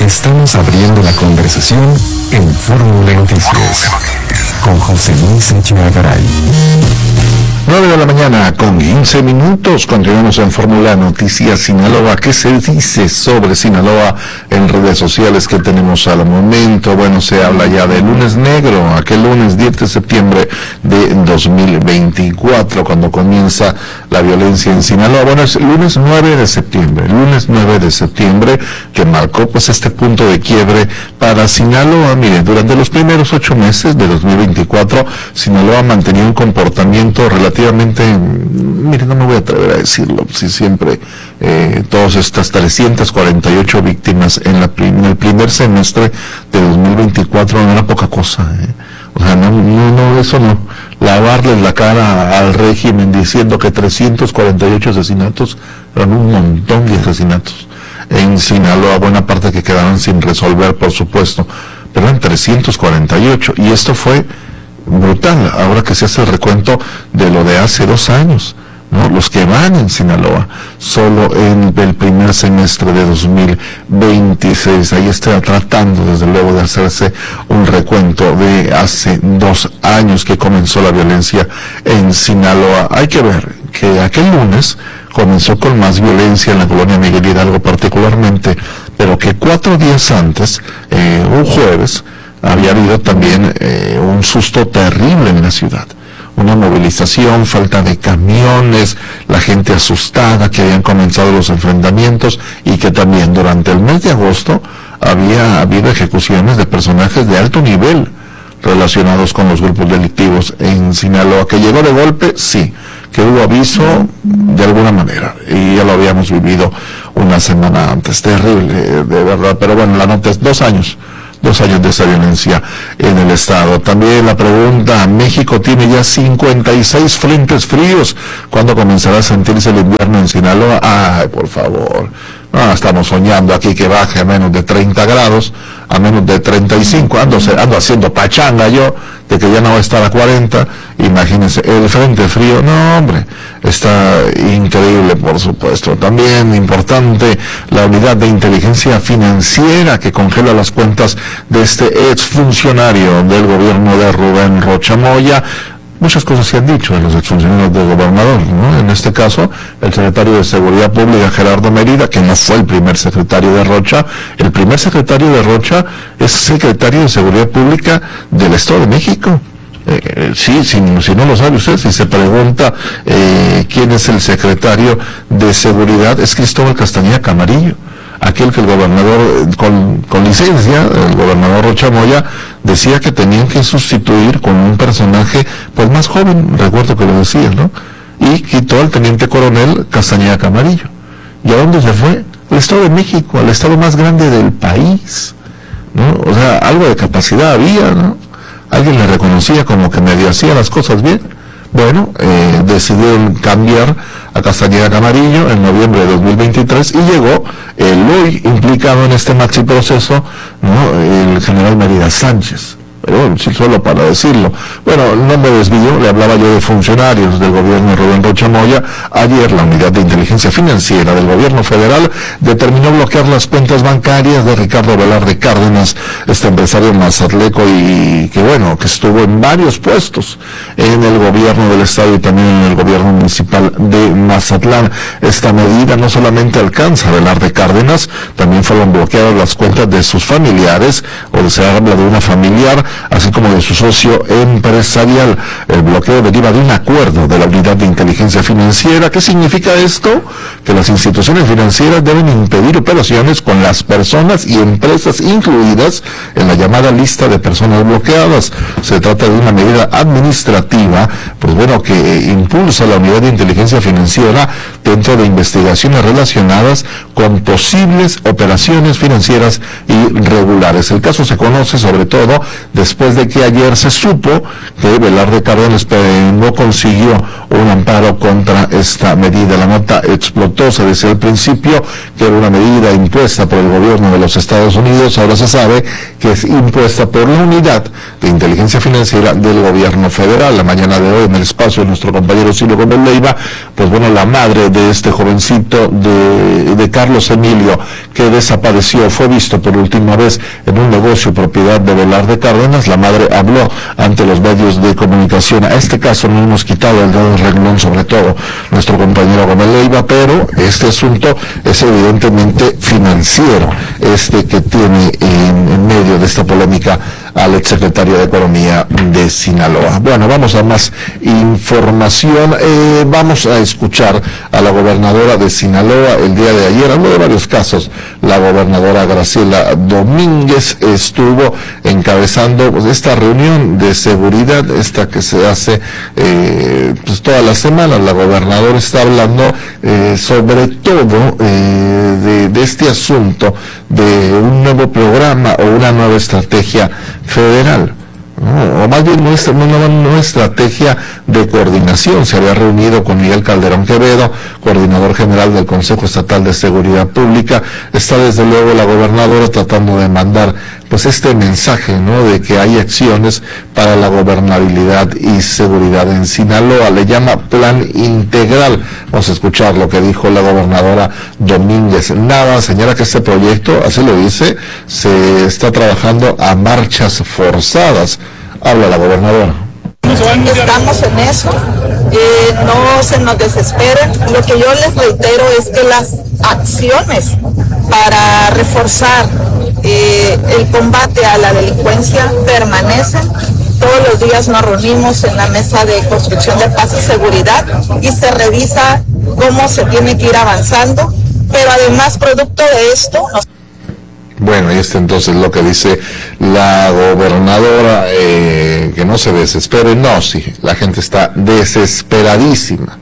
Estamos abriendo la conversación en Fórmula Noticias con José Luis Echeagaray. 9 de la mañana con 15 minutos. Continuamos en Fórmula Noticias Sinaloa. ¿Qué se dice sobre Sinaloa en redes sociales que tenemos al momento? Bueno, se habla ya de lunes negro, aquel lunes 10 de septiembre de 2024, cuando comienza la violencia en Sinaloa. Bueno, es lunes 9 de septiembre, que marcó pues este punto de quiebre para Sinaloa. Miren, durante los primeros 8 meses de 2024, Sinaloa mantenía un comportamiento relativamente, mire, no me voy a atrever a decirlo, si siempre, todas estas 348 víctimas en el primer semestre de 2024 no era poca cosa, O sea, eso no, lavarles la cara al régimen diciendo que 348 asesinatos, eran un montón de asesinatos en Sinaloa, buena parte que quedaron sin resolver, por supuesto, pero eran 348, y esto fue brutal, ahora que se hace el recuento de lo de hace 2 años, ¿no? Los que van en Sinaloa, solo en el primer semestre de 2026, ahí está tratando desde luego de hacerse un recuento de hace 2 años que comenzó la violencia en Sinaloa. Hay que ver que aquel lunes comenzó con más violencia en la colonia Miguel Hidalgo particularmente, pero que 4 días antes, un jueves, había habido también un susto terrible en la ciudad, una movilización, falta de camiones, la gente asustada, que habían comenzado los enfrentamientos, y que también durante el mes de agosto había habido ejecuciones de personajes de alto nivel relacionados con los grupos delictivos en Sinaloa. ¿Que llegó de golpe? Sí. Que hubo aviso de alguna manera, y ya lo habíamos vivido una semana antes. Terrible, de verdad, pero bueno, la nota es 2 años de esa violencia en el estado. También la pregunta: México tiene ya 56 frentes fríos. ¿Cuándo comenzará a sentirse el invierno en Sinaloa? Ay, por favor. No, estamos soñando aquí que baje a menos de 30 grados, a menos de 35. Ando haciendo pachanga yo, de que ya no va a estar a 40. Imagínense, el frente frío, no hombre, está increíble, por supuesto. También importante la unidad de inteligencia financiera que congela las cuentas de este exfuncionario del gobierno de Rubén Rocha Moya. Muchas cosas se han dicho de los exfuncionarios del gobernador, ¿no? En este caso, el secretario de Seguridad Pública, Gerardo Mérida, que no fue el primer secretario de Rocha. El primer secretario de Rocha es secretario de Seguridad Pública del Estado de México. Sí, si no lo sabe usted, si se pregunta quién es el secretario de Seguridad, es Cristóbal Castañeda Camarillo, aquel que el gobernador, con licencia, el gobernador Rocha Moya, decía que tenían que sustituir con un personaje pues más joven, recuerdo que lo decía, ¿no? Y quitó al teniente coronel Castañeda Camarillo. ¿Y a dónde se fue? Al Estado de México, al estado más grande del país, ¿no? O sea, algo de capacidad había, ¿no? Alguien le reconocía como que medio hacía las cosas bien. Bueno, decidieron cambiar a Castañeda Camarillo en noviembre de 2023, y llegó el hoy implicado en este maxi proceso, ¿no? El general Mérida Sánchez. Pero sí, solo para decirlo. Bueno, no me desvío, le hablaba yo de funcionarios del gobierno de Rubén Rocha Moya. Ayer la unidad de inteligencia financiera del gobierno federal determinó bloquear las cuentas bancarias de Ricardo Velarde Cárdenas, este empresario mazatleco, y que bueno, que estuvo en varios puestos en el gobierno del estado y también en el gobierno municipal de Mazatlán. Esta medida no solamente alcanza a Velarde Cárdenas, también fueron bloqueadas las cuentas de sus familiares, o se habla de una familiar, así como de su socio empresarial. El bloqueo deriva de un acuerdo de la unidad de inteligencia financiera. ¿Qué significa esto? Que las instituciones financieras deben impedir operaciones con las personas y empresas incluidas en la llamada lista de personas bloqueadas. Se trata de una medida administrativa, pues bueno, que impulsa la unidad de inteligencia financiera dentro de investigaciones relacionadas con posibles operaciones financieras irregulares. El caso se conoce sobre todo después de que ayer se supo que Velarde Cárdenas no consiguió un amparo contra esta medida. La nota explotó, se decía al principio que era una medida impuesta por el gobierno de los Estados Unidos, ahora se sabe que es impuesta por la unidad de inteligencia financiera del gobierno federal. La mañana de hoy, en el espacio de nuestro compañero Silvio Gómez Leiva, pues bueno, la madre de este jovencito de Carlos Emilio, que desapareció, fue visto por última vez en un negocio propiedad de Velarde Cárdenas. La madre habló ante los medios de comunicación. A este caso no hemos quitado el dedo del renglón, sobre todo nuestro compañero Gómez Leiva, pero este asunto es evidentemente financiero, que tiene en medio de esta polémica al exsecretario de Economía de Sinaloa. Bueno, vamos a más información. Vamos a escuchar a la gobernadora de Sinaloa. El día de ayer habló de varios casos. La gobernadora Graciela Domínguez estuvo encabezando esta reunión de seguridad, esta que se hace pues todas las semanas. La gobernadora está hablando sobre todo de este asunto de un nuevo programa o una nueva estrategia federal, ¿no? O más bien una nueva estrategia de coordinación. Se había reunido con Miguel Calderón Quevedo, coordinador general del Consejo Estatal de Seguridad Pública. Está desde luego la gobernadora tratando de mandar pues este mensaje, ¿no?, de que hay acciones para la gobernabilidad y seguridad en Sinaloa. Le llama plan integral. Vamos a escuchar lo que dijo la gobernadora Domínguez. Nada, señala que este proyecto, así lo dice, se está trabajando a marchas forzadas. Habla la gobernadora. Estamos en eso, no se nos desesperen. Lo que yo les reitero es que las acciones para reforzar el combate a la delincuencia permanecen. Todos los días nos reunimos en la mesa de construcción de paz y seguridad y se revisa cómo se tiene que ir avanzando, pero además producto de esto Bueno, y entonces lo que dice la gobernadora, que no se desespere. No, sí, la gente está desesperadísima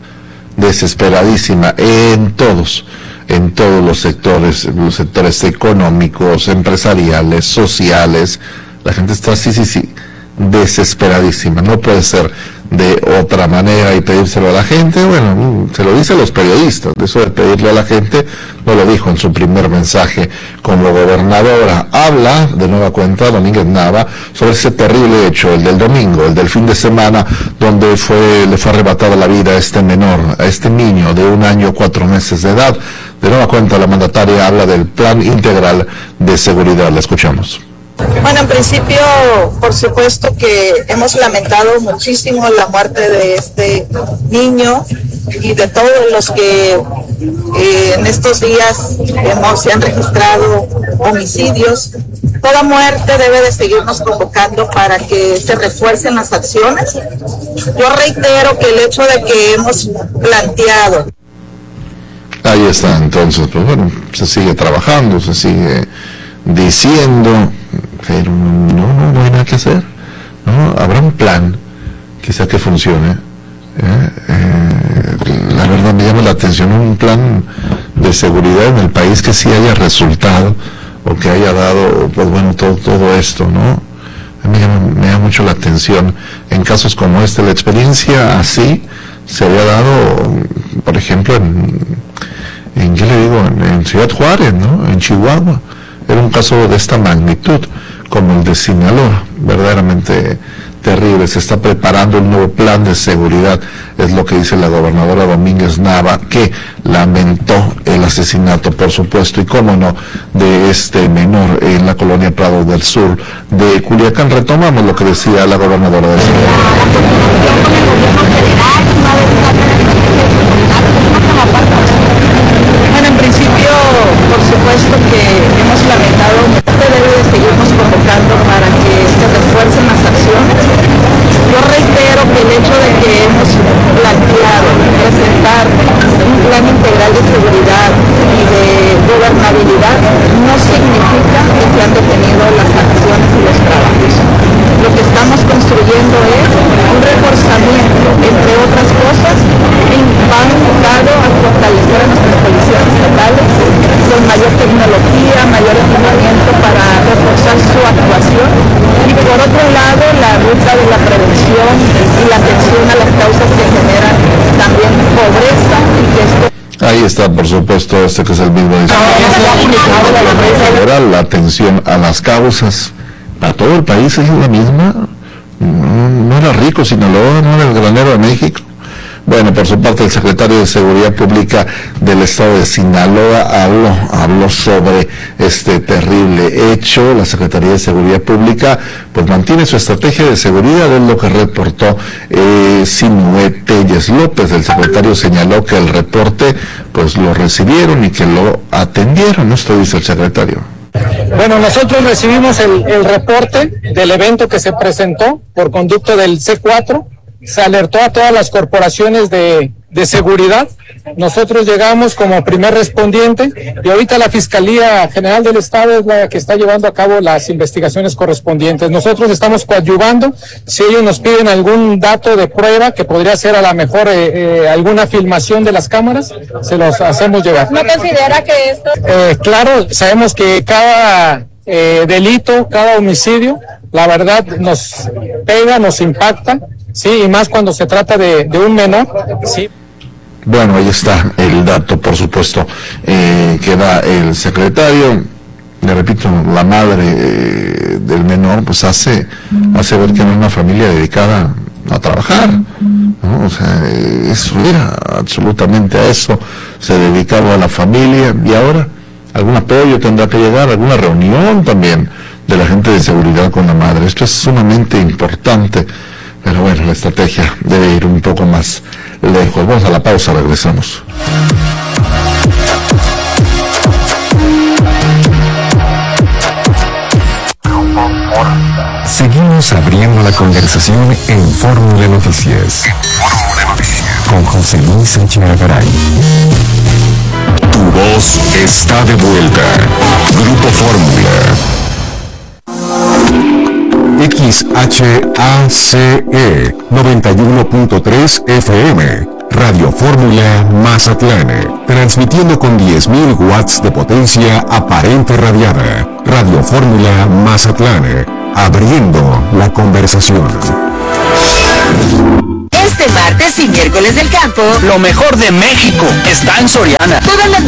en todos los sectores económicos, empresariales, sociales. La gente está sí, desesperadísima. No puede ser de otra manera y pedírselo a la gente. Bueno, se lo dice a los periodistas. Eso de pedirle a la gente no lo dijo en su primer mensaje como gobernadora. Habla de nueva cuenta Domínguez Nava sobre ese terrible hecho, el del domingo, el del fin de semana, donde le fue arrebatada la vida a este menor, a este niño de 1 año 4 meses de edad. De nueva cuenta la mandataria habla del plan integral de seguridad. La escuchamos. Bueno, en principio, por supuesto que hemos lamentado muchísimo la muerte de este niño y de todos los que en estos días se han registrado homicidios. Toda muerte debe de seguirnos convocando para que se refuercen las acciones. Yo reitero que el hecho de que hemos planteado. Ahí está, entonces, pues bueno, se sigue trabajando, se sigue diciendo, pero no hay nada que hacer, ¿no? Habrá un plan, quizá que funcione. La verdad me llama la atención un plan de seguridad en el país que sí haya resultado, o que haya dado, pues bueno, todo esto, ¿no? Me llama mucho la atención en casos como este. La experiencia así se había dado, por ejemplo, en Ciudad Juárez, ¿no? En Chihuahua. Era un caso de esta magnitud, como el de Sinaloa, verdaderamente terrible. Se está preparando un nuevo plan de seguridad, es lo que dice la gobernadora Domínguez Nava, que lamentó el asesinato, por supuesto, y cómo no, de este menor en la colonia Prado del Sur de Culiacán. Retomamos lo que decía la gobernadora de Sinaloa. Bueno, en principio, por supuesto que hemos lamentado, usted debe de seguirnos convocando para que se refuercen las acciones. Yo reitero que el hecho de que hemos planteado presentar un plan integral de seguridad y de gobernabilidad no significa que se han detenido las acciones y los trabajos. Lo que estamos construyendo es un reforzamiento, entre otras cosas, va enfocado a fortalecer a nuestras policías estatales con mayor tecnología, mayor equipamiento para reforzar su actuación, y por otro lado la ruta de la prevención y la atención a las causas que generan también pobreza y que esto. Ahí está, por supuesto, que es el mismo federal, la atención a las causas. Para todo el país es la misma. No era rico Sinaloa, no era el granero de México. Bueno, por su parte, el secretario de Seguridad Pública del estado de Sinaloa habló sobre este terrible hecho. La Secretaría de Seguridad Pública pues mantiene su estrategia de seguridad, es lo que reportó Sinué Telles López. El secretario señaló que el reporte pues lo recibieron y que lo atendieron. Esto dice el secretario. Bueno, nosotros recibimos el reporte del evento que se presentó por conducto del C4, se alertó a todas las corporaciones de seguridad, nosotros llegamos como primer respondiente y ahorita la Fiscalía General del Estado es la que está llevando a cabo las investigaciones correspondientes. Nosotros estamos coadyuvando, si ellos nos piden algún dato de prueba que podría ser a lo mejor alguna filmación de las cámaras, se los hacemos llegar. ¿No considera que esto? Claro, sabemos que cada delito, cada homicidio, la verdad nos pega, nos impacta, sí, y más cuando se trata de un menor, sí. Bueno, ahí está el dato, por supuesto, que da el secretario. Le repito, la madre del menor pues hace ver que no es una familia dedicada a trabajar, ¿no? O sea, eso era absolutamente a eso, se dedicaba a la familia, y ahora algún apoyo tendrá que llegar, alguna reunión también de la gente de seguridad con la madre. Esto es sumamente importante, pero bueno, la estrategia debe ir un poco más lejos. Vamos a la pausa, regresamos. Seguimos abriendo la conversación en Fórmula Noticias. Con José Luis Sánchez Garay. Tu voz está de vuelta. Grupo Fórmula. XHACE 91.3 FM, Radio Fórmula Mazatlán, transmitiendo con 10.000 watts de potencia aparente radiada. Radio Fórmula Mazatlán, abriendo la conversación. Este martes y miércoles del campo, lo mejor de México está en Soriana. Todas las